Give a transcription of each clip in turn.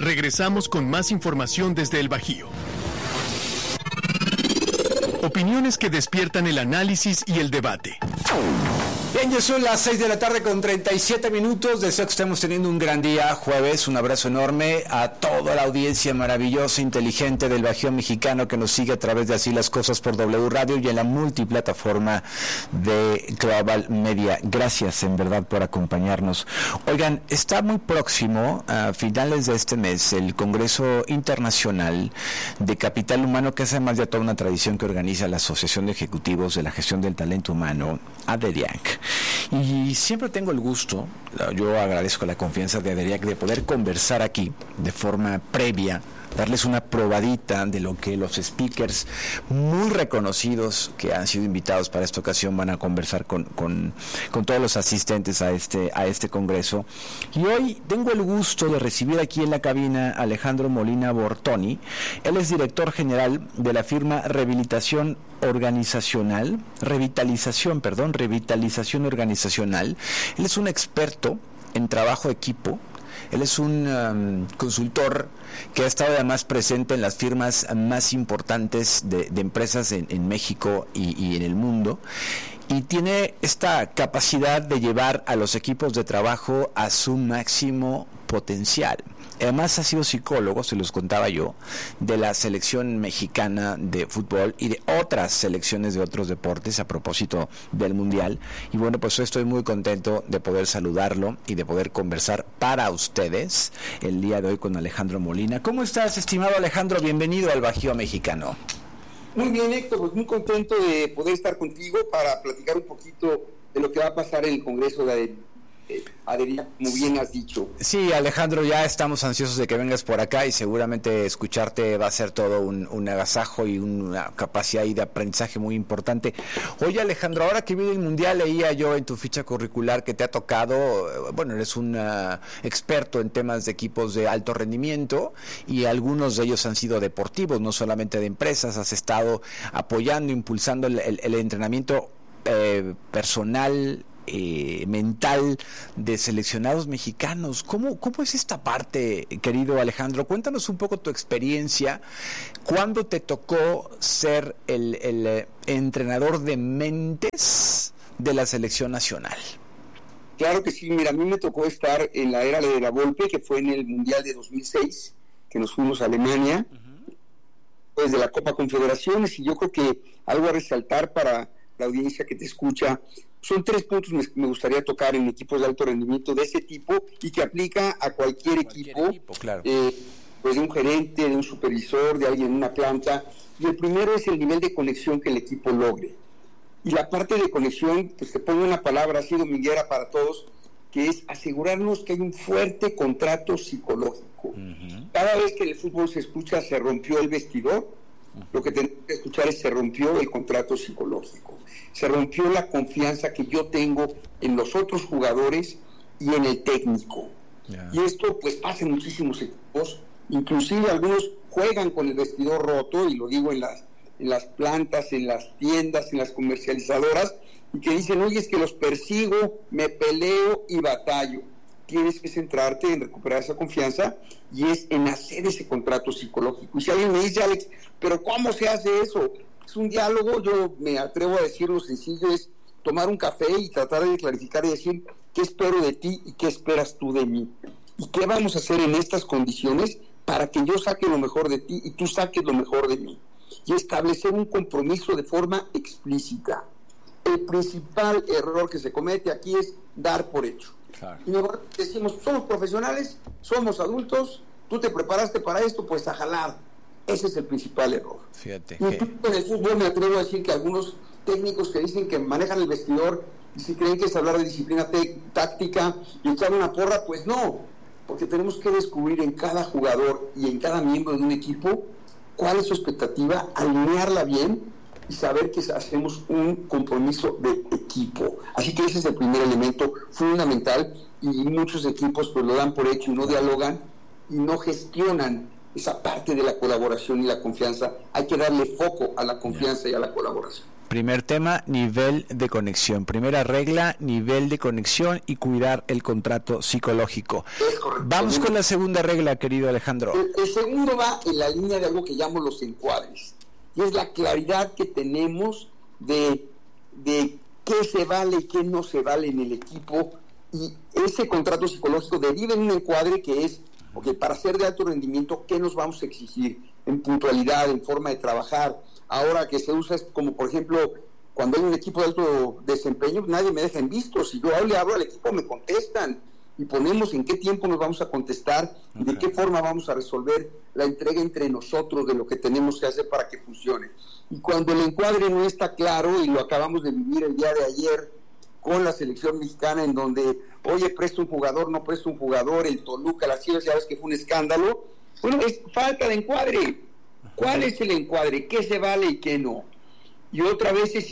Regresamos con más información desde el Bajío. Opiniones que despiertan el análisis y el debate. Bien, ya son las 6 de la tarde con 37 minutos. Deseo que estemos teniendo un gran día, jueves. Un abrazo enorme a toda la audiencia maravillosa, inteligente del Bajío mexicano que nos sigue a través de Así las Cosas por W Radio y en la multiplataforma de Global Media. Gracias, en verdad, por acompañarnos. Oigan, está muy próximo, a finales de este mes, el Congreso Internacional de Capital Humano, que es además ya toda una tradición que organiza la Asociación de Ejecutivos de la Gestión del Talento Humano, ADERIAC. Y siempre tengo el gusto, yo agradezco la confianza de ADERIAC, de poder conversar aquí de forma previa, darles una probadita de lo que los speakers muy reconocidos que han sido invitados para esta ocasión van a conversar con todos los asistentes a este congreso. Y hoy tengo el gusto de recibir aquí en la cabina a Alejandro Molina Bortoni. Él es director general de la firma Revitalización Organizacional. Él es un experto en trabajo equipo. Él es un consultor que ha estado además presente en las firmas más importantes de empresas en México y en el mundo, y tiene esta capacidad de llevar a los equipos de trabajo a su máximo potencial. Además ha sido psicólogo, se los contaba yo, de la selección mexicana de fútbol y de otras selecciones de otros deportes a propósito del Mundial. Y bueno, pues estoy muy contento de poder saludarlo y de poder conversar para ustedes el día de hoy con Alejandro Molina. ¿Cómo estás, estimado Alejandro? Bienvenido al Bajío mexicano. Muy bien, Héctor, pues muy contento de poder estar contigo para platicar un poquito de lo que va a pasar en el Congreso de ADERIAC, como bien has dicho. Sí, Alejandro, ya estamos ansiosos de que vengas por acá y seguramente escucharte va a ser todo un agasajo y una capacidad de aprendizaje muy importante. Oye, Alejandro, ahora que viene el Mundial, leía yo en tu ficha curricular que te ha tocado, bueno, eres un experto en temas de equipos de alto rendimiento y algunos de ellos han sido deportivos, no solamente de empresas. Has estado apoyando, impulsando el entrenamiento personal, mental de seleccionados mexicanos. ¿Cómo es esta parte, querido Alejandro? Cuéntanos un poco tu experiencia. ¿Cuándo te tocó ser el entrenador de mentes de la selección nacional? Claro que sí, mira, a mí me tocó estar en la era de la Volpe, que fue en el Mundial de 2006, que nos fuimos a Alemania, pues de la Copa Confederaciones, y yo creo que algo a resaltar para la audiencia que te escucha, son 3 puntos que me gustaría tocar en equipos de alto rendimiento de ese tipo y que aplica a cualquier equipo, claro. Pues de un gerente, de un supervisor, de alguien en una planta. Y el primero es el nivel de conexión que el equipo logre. Y la parte de conexión, pues te pongo una palabra así dominguera para todos, que es asegurarnos que hay un fuerte contrato psicológico. Uh-huh. Cada vez que el fútbol se escucha se rompió el vestidor, lo que tenemos que escuchar es se rompió el contrato psicológico, se rompió la confianza que yo tengo en los otros jugadores y en el técnico. Yeah. Y esto pues pasa en muchísimos equipos, inclusive algunos juegan con el vestidor roto, y lo digo en las plantas, en las tiendas, en las comercializadoras, y que dicen, oye, es que los persigo, me peleo y batallo. Tienes que centrarte en recuperar esa confianza y es en hacer ese contrato psicológico. Y si alguien me dice, Alex, ¿pero cómo se hace eso? Es un diálogo, yo me atrevo a decir lo sencillo, es tomar un café y tratar de clarificar y decir qué espero de ti y qué esperas tú de mí. Y qué vamos a hacer en estas condiciones para que yo saque lo mejor de ti y tú saques lo mejor de mí. Y establecer un compromiso de forma explícita. El principal error que se comete aquí es dar por hecho. Claro. Y mejor decimos, somos profesionales, somos adultos, tú te preparaste para esto, pues a jalar. Ese es el principal error. Fíjate. Incluso en el fútbol me atrevo a decir que algunos técnicos que dicen que manejan el vestidor y si creen que es hablar de disciplina táctica y echar una porra, pues no, porque tenemos que descubrir en cada jugador y en cada miembro de un equipo cuál es su expectativa, alinearla bien y saber que hacemos un compromiso de equipo. Así que ese es el primer elemento fundamental, y muchos equipos pues lo dan por hecho y no dialogan y no gestionan esa parte de la colaboración y la confianza. Hay que darle foco a la confianza y a la colaboración. Primer tema, nivel de conexión. Primera regla, nivel de conexión y cuidar el contrato psicológico. Es correcto. Vamos con la segunda regla, querido Alejandro. El segundo va en la línea de algo que llamo los encuadres. Y es la claridad que tenemos de qué se vale y qué no se vale en el equipo. Y ese contrato psicológico deriva en un encuadre que es, porque para ser de alto rendimiento, ¿qué nos vamos a exigir? En puntualidad, en forma de trabajar. Ahora que se usa es como, por ejemplo, cuando hay un equipo de alto desempeño, nadie me deja en visto. Si yo le hablo al equipo, me contestan. Y ponemos en qué tiempo nos vamos a contestar y de qué forma vamos a resolver la entrega entre nosotros de lo que tenemos que hacer para que funcione. Y cuando el encuadre no está claro, y lo acabamos de vivir el día de ayer con la selección mexicana, en donde, oye, presto un jugador, no presto un jugador, el Toluca, las Chivas, ya ves que fue un escándalo. Bueno, es falta de encuadre. ¿Cuál es el encuadre? ¿Qué se vale y qué no? Y otra vez es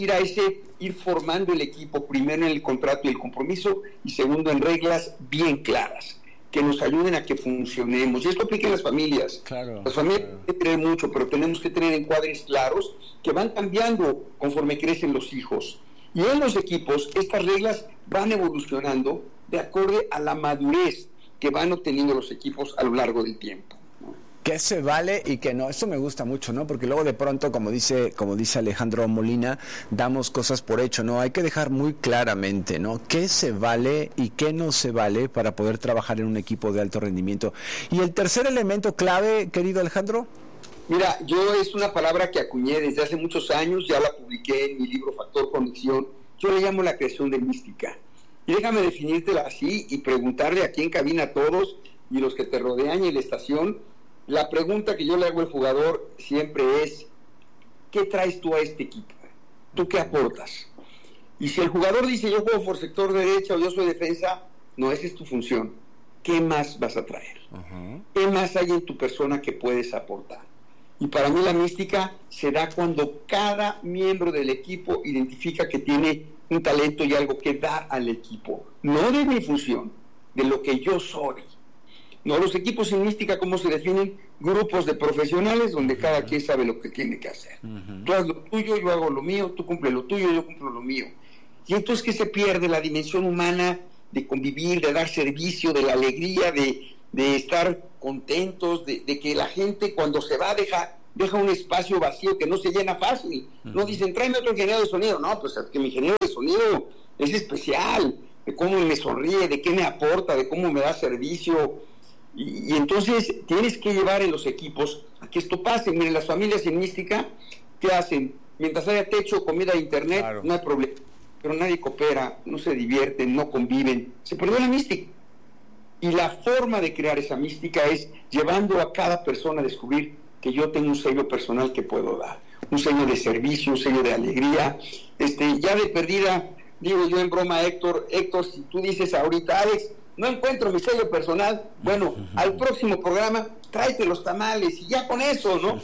ir formando el equipo, primero en el contrato y el compromiso, y segundo en reglas bien claras, que nos ayuden a que funcionemos. Y esto aplica en las familias. Claro, las familias tienen que tener mucho, pero tenemos que tener encuadres claros que van cambiando conforme crecen los hijos. Y en los equipos, estas reglas van evolucionando de acuerdo a la madurez que van obteniendo los equipos a lo largo del tiempo. ¿Qué se vale y qué no? Eso me gusta mucho, ¿no? Porque luego de pronto, como dice Alejandro Molina, damos cosas por hecho, ¿no? Hay que dejar muy claramente, ¿no? ¿Qué se vale y qué no se vale para poder trabajar en un equipo de alto rendimiento? Y el tercer elemento clave, querido Alejandro. Mira, yo es una palabra que acuñé desde hace muchos años, ya la publiqué en mi libro Factor Conexión. Yo le llamo la creación de mística. Y déjame definírtela así y preguntarle aquí en cabina a todos y los que te rodean y en la estación. La pregunta que yo le hago al jugador siempre es: ¿qué traes tú a este equipo? ¿Tú qué aportas? Y si el jugador dice yo juego por sector derecha o yo soy defensa, no, esa es tu función. ¿Qué más vas a traer? ¿Qué más hay en tu persona que puedes aportar? Y para mí la mística se da cuando cada miembro del equipo identifica que tiene un talento y algo que dar al equipo. No de mi función, de lo que yo soy. No, los equipos sin mística, ¿cómo se definen? Grupos de profesionales donde cada quien sabe lo que tiene que hacer. Tú haz lo tuyo, yo hago lo mío, tú cumple lo tuyo, yo cumplo lo mío. Y entonces, ¿qué se pierde? La dimensión humana de convivir, de dar servicio, de la alegría, de estar contentos, de que la gente cuando se va deja un espacio vacío que no se llena fácil. No dicen, tráeme otro ingeniero de sonido. No, pues que mi ingeniero de sonido es especial, de cómo me sonríe, de qué me aporta, de cómo me da servicio. Y entonces tienes que llevar en los equipos a que esto pase. Miren, las familias en mística, ¿qué hacen? Mientras haya techo, comida e internet, claro, no hay problema. Pero nadie coopera, no se divierten, no conviven. Se perdió la mística. Y la forma de crear esa mística es llevando a cada persona a descubrir que yo tengo un sello personal que puedo dar. Un sello de servicio, un sello de alegría. Ya de perdida, digo yo en broma, Héctor, si tú dices ahorita, Alex, no encuentro mi sello personal, bueno, al próximo programa tráete los tamales y ya con eso, ¿no?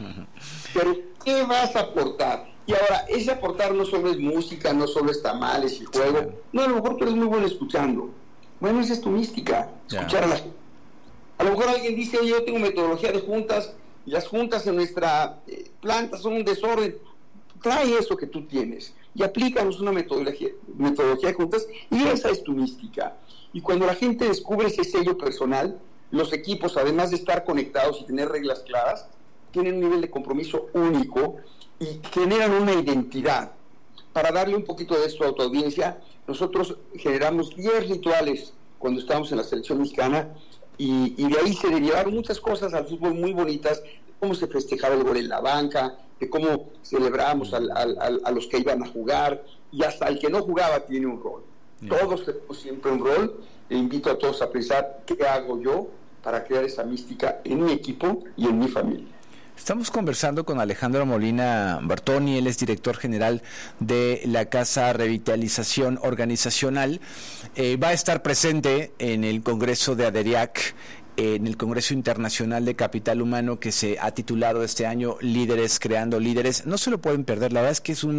Pero ¿qué vas a aportar? Y ahora, ese aportar no solo es música, no solo es tamales y juego, no, a lo mejor tú eres muy bueno escuchando. Bueno, esa es tu mística, escuchar a la gente. A lo mejor alguien dice, oye, yo tengo metodología de juntas y las juntas en nuestra planta son un desorden. Trae eso que tú tienes y aplícanos una metodología de juntas y esa es tu mística. Y cuando la gente descubre ese sello personal, los equipos, además de estar conectados y tener reglas claras, tienen un nivel de compromiso único y generan una identidad. Para darle un poquito de esto a tu audiencia, nosotros generamos 10 rituales cuando estábamos en la selección mexicana y de ahí se derivaron muchas cosas al fútbol muy bonitas, de cómo se festejaba el gol en la banca, de cómo celebrábamos a los que iban a jugar, y hasta el que no jugaba tiene un rol. Todos tenemos siempre un rol. E invito a todos a pensar qué hago yo para crear esa mística en mi equipo y en mi familia. Estamos conversando con Alejandro Molina Bertoni, él es director general de la Casa Revitalización Organizacional. Va a estar presente en el Congreso de ADERIAC, en el Congreso Internacional de Capital Humano que se ha titulado este año Líderes Creando Líderes. No se lo pueden perder, la verdad es que es un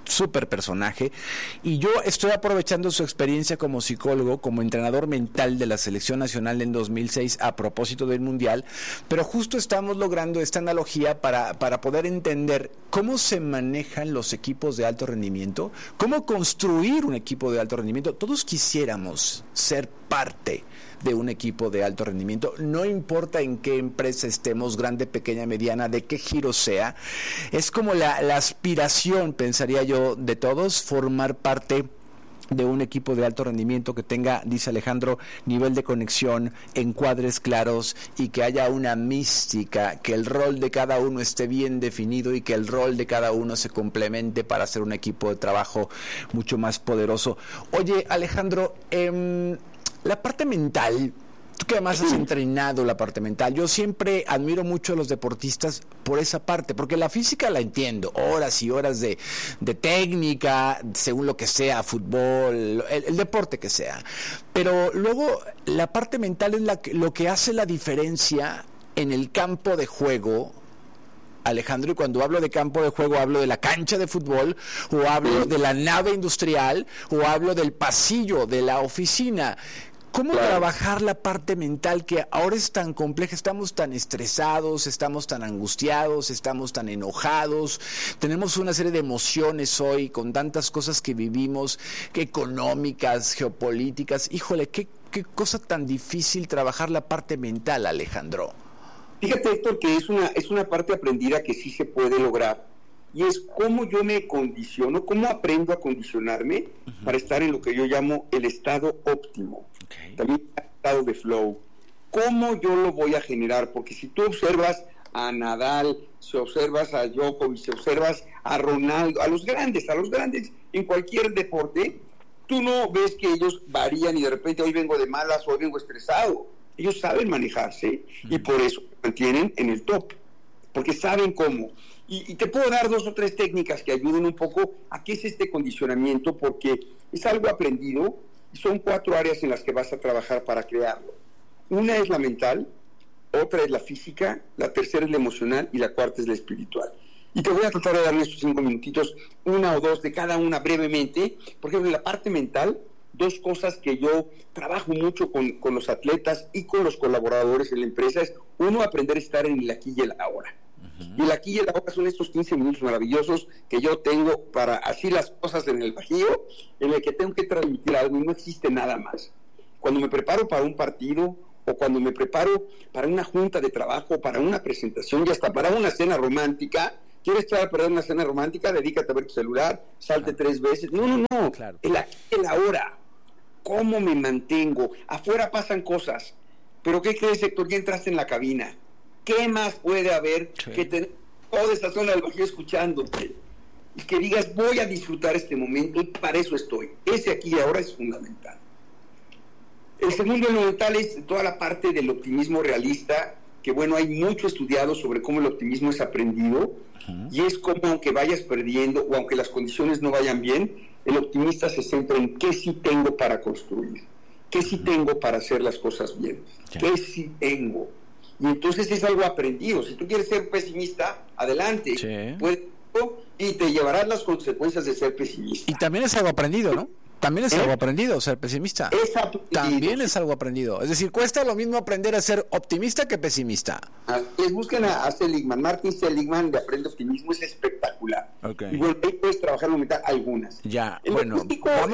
súper personaje, y yo estoy aprovechando su experiencia como psicólogo, como entrenador mental de la selección nacional en 2006 a propósito del Mundial, pero justo estamos logrando esta analogía para poder entender cómo se manejan los equipos de alto rendimiento, cómo construir un equipo de alto rendimiento. Todos quisiéramos ser parte de un equipo de alto rendimiento, no importa en qué empresa estemos, grande, pequeña, mediana, de qué giro sea, es como la aspiración, pensaría yo, de todos, formar parte de un equipo de alto rendimiento que tenga, dice Alejandro, nivel de conexión, encuadres claros y que haya una mística, que el rol de cada uno esté bien definido y que el rol de cada uno se complemente para hacer un equipo de trabajo mucho más poderoso. Oye, Alejandro, la parte mental, tú que además has entrenado la parte mental, yo siempre admiro mucho a los deportistas por esa parte, porque la física la entiendo, horas y horas de técnica, según lo que sea, fútbol, el deporte que sea, pero luego la parte mental es lo que hace la diferencia en el campo de juego, Alejandro, y cuando hablo de campo de juego hablo de la cancha de fútbol, o hablo de la nave industrial, o hablo del pasillo de la oficina. ¿Cómo trabajar la parte mental que ahora es tan compleja? Estamos tan estresados, estamos tan angustiados, estamos tan enojados, tenemos una serie de emociones hoy con tantas cosas que vivimos, que económicas, geopolíticas. Híjole, qué cosa tan difícil trabajar la parte mental, Alejandro. Fíjate, Héctor, que es una parte aprendida que sí se puede lograr, y es cómo yo me condiciono, cómo aprendo a condicionarme para estar en lo que yo llamo el estado óptimo, también el estado de flow. ¿Cómo yo lo voy a generar? Porque si tú observas a Nadal, si observas a Djokovic, si observas a Ronaldo, a los grandes en cualquier deporte, tú no ves que ellos varían y de repente hoy vengo de malas, hoy vengo estresado. Ellos saben manejarse y por eso se mantienen en el top, porque saben cómo. Y te puedo dar 2 o 3 técnicas que ayuden un poco a qué es este condicionamiento, porque es algo aprendido y son 4 áreas en las que vas a trabajar para crearlo. Una es la mental, otra es la física, la tercera es la emocional y la cuarta es la espiritual. Y te voy a tratar de dar en estos 5 minutitos 1 o 2 de cada una brevemente. Por ejemplo, en la parte mental, 2 cosas que yo trabajo mucho con los atletas y con los colaboradores en la empresa es, 1, aprender a estar en el aquí y el ahora. Y el aquí y el ahora son estos 15 minutos maravillosos que yo tengo para así las cosas en el bajío, en el que tengo que transmitir algo y no existe nada más. Cuando me preparo para un partido, o cuando me preparo para una junta de trabajo, para una presentación y hasta para una cena romántica. ¿Quieres echar a perder una cena romántica? Dedícate a ver tu celular, salte 3 veces. No. Claro. El aquí y el ahora. ¿Cómo me mantengo? Afuera pasan cosas. ¿Pero qué crees, Héctor? Ya entraste en la cabina. ¿Qué más puede haber que tener toda esta zona del bajío escuchándote? Y que digas, voy a disfrutar este momento y para eso estoy. Ese aquí y ahora es fundamental. El segundo elemental es toda la parte del optimismo realista, que bueno, hay mucho estudiado sobre cómo el optimismo es aprendido, y es como aunque vayas perdiendo o aunque las condiciones no vayan bien, el optimista se centra en qué sí tengo para construir, qué sí tengo para hacer las cosas bien, qué sí tengo. Y entonces es algo aprendido. Si tú quieres ser pesimista, adelante, puedes, y te llevarás las consecuencias de ser pesimista. Y también es algo aprendido, ¿no? También es algo aprendido, ser pesimista. También es algo aprendido. Es decir, cuesta lo mismo aprender a ser optimista que pesimista. Les busquen a Seligman. Martin Seligman de Aprende Optimismo, es espectacular. Okay. Y bueno, ahí puedes trabajar en mitad algunas. Ya, bueno,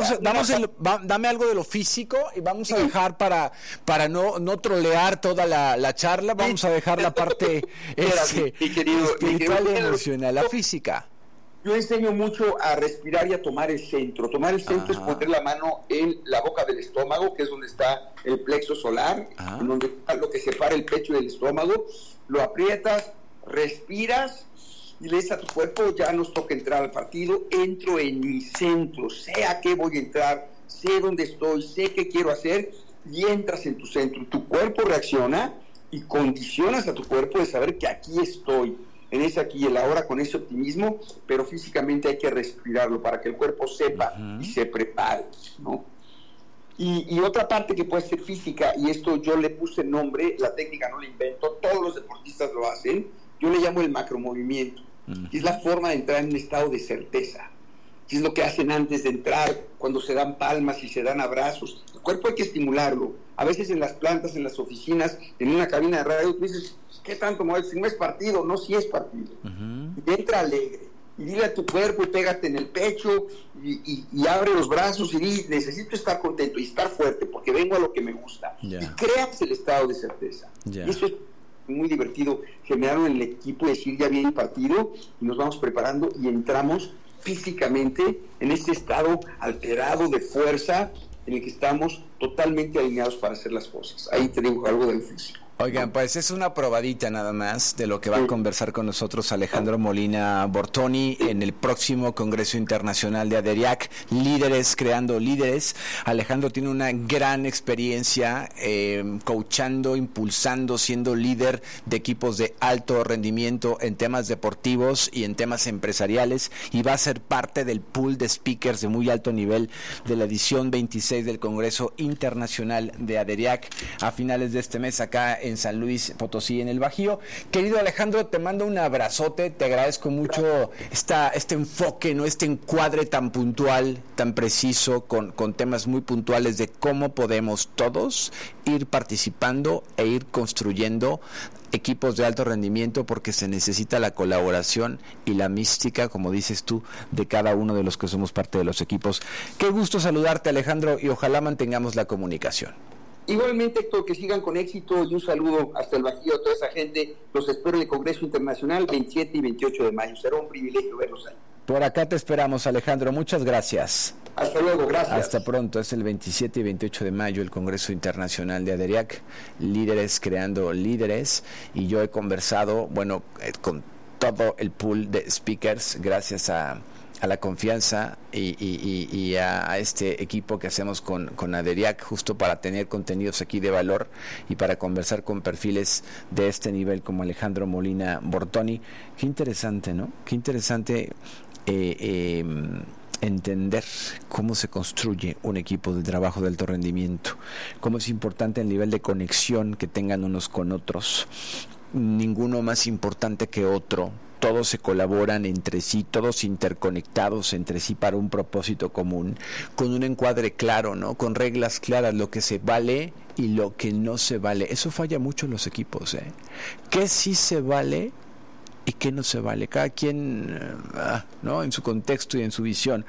dame algo de lo físico y vamos a dejar para no trolear toda la charla, vamos a dejar la parte espiritual y emocional, la física. Yo enseño mucho a respirar y a tomar el centro. Tomar el centro es poner la mano en la boca del estómago, que es donde está el plexo solar, donde está lo que separa el pecho del estómago. Lo aprietas, respiras y le dices a tu cuerpo, ya nos toca entrar al partido, entro en mi centro, sé a qué voy a entrar, sé dónde estoy, sé qué quiero hacer, y entras en tu centro. Tu cuerpo reacciona y condicionas a tu cuerpo de saber que aquí estoy, en ese aquí y el ahora, con ese optimismo, pero físicamente hay que respirarlo para que el cuerpo sepa y se prepare, ¿no? Y otra parte que puede ser física, y esto yo le puse nombre, la técnica no la invento, todos los deportistas lo hacen, yo le llamo el macromovimiento, y es la forma de entrar en un estado de certeza. qué es lo que hacen antes de entrar, cuando se dan palmas y se dan abrazos. El cuerpo hay que estimularlo. A veces en las plantas, en las oficinas, en una cabina de radio, tú dices, ¿qué tanto mueves? Si no es partido, no, sí es partido. Y entra alegre. Y dile a tu cuerpo y pégate en el pecho y abre los brazos y di, necesito estar contento y estar fuerte porque vengo a lo que me gusta. Y creas el estado de certeza. Y eso es muy divertido, generarlo en el equipo y decir, ya viene el partido y nos vamos preparando y entramos físicamente en este estado alterado de fuerza en el que estamos totalmente alineados para hacer las cosas. Ahí te digo algo del físico. Oigan, pues es una probadita nada más de lo que va a conversar con nosotros Alejandro Molina Bortoni en el próximo Congreso Internacional de ADERIAC, Líderes Creando Líderes. Alejandro tiene una gran experiencia coachando, impulsando, siendo líder de equipos de alto rendimiento en temas deportivos y en temas empresariales, y va a ser parte del pool de speakers de muy alto nivel de la edición 26 del Congreso Internacional de ADERIAC a finales de este mes acá en San Luis Potosí, en el Bajío. Querido Alejandro, te mando un abrazote, te agradezco mucho este enfoque, ¿no? Este encuadre tan puntual, tan preciso, con temas muy puntuales de cómo podemos todos ir participando e ir construyendo equipos de alto rendimiento, porque se necesita la colaboración y la mística, como dices tú, de cada uno de los que somos parte de los equipos. Qué gusto saludarte, Alejandro, y ojalá mantengamos la comunicación. Igualmente, Héctor, que sigan con éxito y un saludo hasta el Bajío a toda esa gente. Los espero en el Congreso Internacional 27 y 28 de mayo. Será un privilegio verlos ahí. Por acá te esperamos, Alejandro. Muchas gracias. Hasta luego, gracias. Hasta pronto. Es el 27 y 28 de mayo el Congreso Internacional de ADERIAC, Líderes Creando Líderes. Y yo he conversado, con todo el pool de speakers, gracias a la confianza y a este equipo que hacemos con ADERIAC, justo para tener contenidos aquí de valor y para conversar con perfiles de este nivel como Alejandro Molina Bortoni. Qué interesante, ¿no? Qué interesante entender cómo se construye un equipo de trabajo de alto rendimiento, cómo es importante el nivel de conexión que tengan unos con otros, ninguno más importante que otro. Todos se colaboran entre sí, todos interconectados entre sí para un propósito común, con un encuadre claro, ¿no? Con reglas claras, lo que se vale y lo que no se vale. Eso falla mucho en los equipos, ¿eh? ¿Qué sí se vale y qué no se vale? Cada quien, ¿no? En su contexto y en su visión.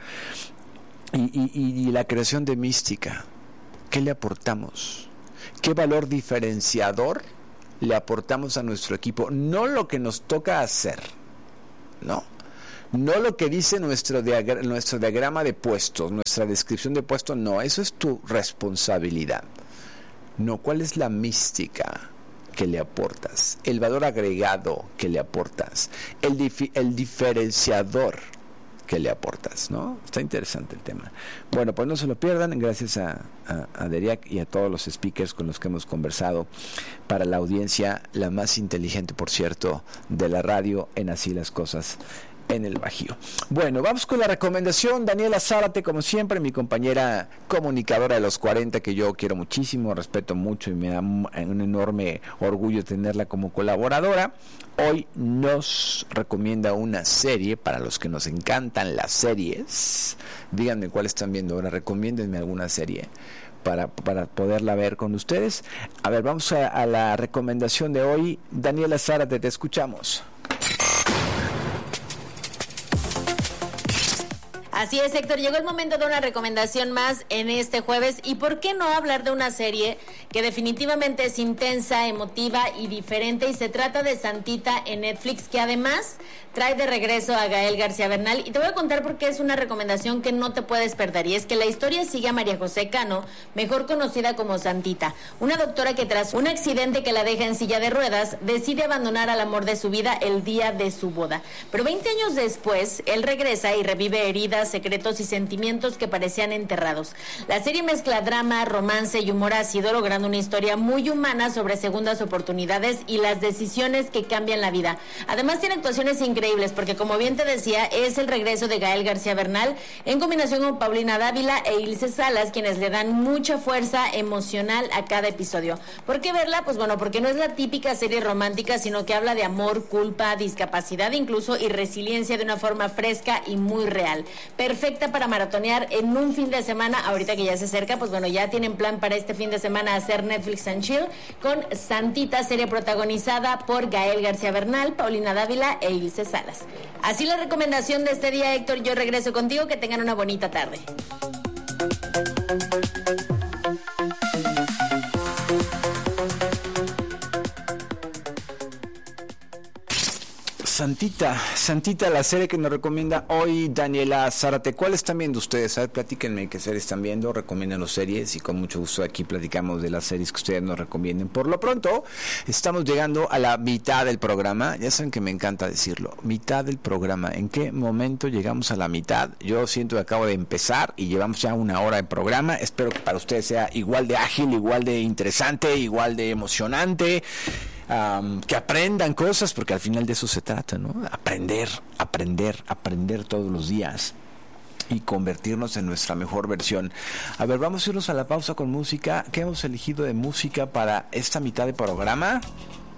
Y la creación de mística. ¿Qué le aportamos? ¿Qué valor diferenciador le aportamos a nuestro equipo? No lo que nos toca hacer, no lo que dice nuestro diagrama de puestos, nuestra descripción de puesto, no, eso es tu responsabilidad. No, ¿cuál es la mística que le aportas? El valor agregado que le aportas, el diferenciador que le aportas, ¿no? Está interesante el tema. Bueno, pues no se lo pierdan, gracias a ADERIAC y a todos los speakers con los que hemos conversado, para la audiencia, la más inteligente, por cierto, de la radio en Así las Cosas en el Bajío. Bueno, vamos con la recomendación. Daniela Zárate, como siempre, mi compañera comunicadora de los 40, que yo quiero muchísimo, respeto mucho y me da un enorme orgullo tenerla como colaboradora. Hoy nos recomienda una serie para los que nos encantan las series. Díganme cuál están viendo ahora, recomiéndenme alguna serie para poderla ver con ustedes. A ver, vamos a la recomendación de hoy. Daniela Zárate, te escuchamos. Así es, Héctor, llegó el momento de una recomendación más en este jueves, y por qué no hablar de una serie que definitivamente es intensa, emotiva y diferente, y se trata de Santita en Netflix, que además trae de regreso a Gael García Bernal, y te voy a contar por qué es una recomendación que no te puedes perder. Y es que la historia sigue a María José Cano, mejor conocida como Santita, una doctora que tras un accidente que la deja en silla de ruedas, decide abandonar al amor de su vida el día de su boda. Pero 20 años después, él regresa y revive heridas, secretos y sentimientos que parecían enterrados. La serie mezcla drama, romance y humor ácido, logrando una historia muy humana sobre segundas oportunidades y las decisiones que cambian la vida. Además tiene actuaciones increíbles, porque como bien te decía, es el regreso de Gael García Bernal en combinación con Paulina Dávila e Ilse Salas, quienes le dan mucha fuerza emocional a cada episodio. ¿Por qué verla? Pues bueno, porque no es la típica serie romántica, sino que habla de amor, culpa, discapacidad incluso, y resiliencia de una forma fresca y muy real. Pero perfecta para maratonear en un fin de semana. Ahorita que ya se acerca, pues bueno, ya tienen plan para este fin de semana hacer Netflix and Chill con Santita, serie protagonizada por Gael García Bernal, Paulina Dávila e Ilse Salas. Así la recomendación de este día, Héctor. Yo regreso contigo, que tengan una bonita tarde. Santita, la serie que nos recomienda hoy Daniela Zárate. ¿Cuáles están viendo ustedes? A ver, platíquenme qué series están viendo, recomiéndanos series y con mucho gusto aquí platicamos de las series que ustedes nos recomienden. Por lo pronto, estamos llegando a la mitad del programa. Ya saben que me encanta decirlo, mitad del programa. ¿En qué momento llegamos a la mitad? Yo siento que acabo de empezar y llevamos ya 1 hora de programa. Espero que para ustedes sea igual de ágil, igual de interesante, igual de emocionante. Que aprendan cosas, porque al final de eso se trata, ¿no? Aprender todos los días y convertirnos en nuestra mejor versión. A ver, vamos a irnos a la pausa con música. ¿Qué hemos elegido de música para esta mitad de programa?